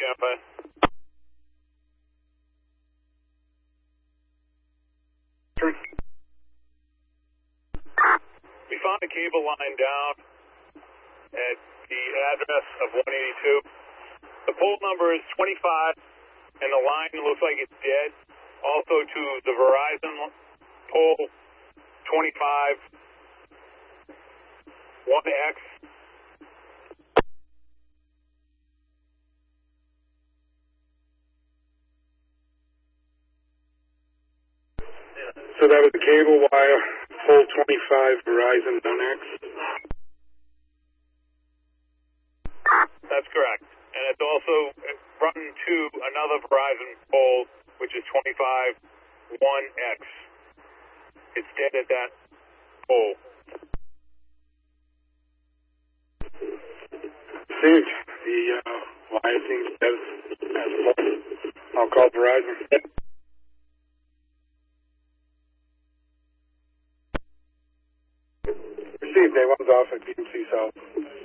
Champlain. We found a cable line down at the address of 182. The pole number is 25, and the line looks like it's dead. Also to the Verizon pole 25 1X. So that was the cable wire, pole 25, Verizon 1X? That's correct. And it's also run to another Verizon pole, which is 25 1X. It's dead at that pole. Received. The wire seems dead as well. I'll call Verizon. Received. Day one's off at BMC South.